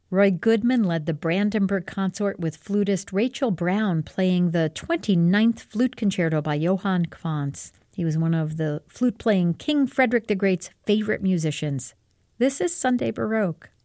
Roy Goodman led the Brandenburg Consort with flutist Rachel Brown playing the 29th Flute Concerto by Johann Quantz. He was one of the flute-playing King Frederick the Great's favorite musicians. This is Sunday Baroque.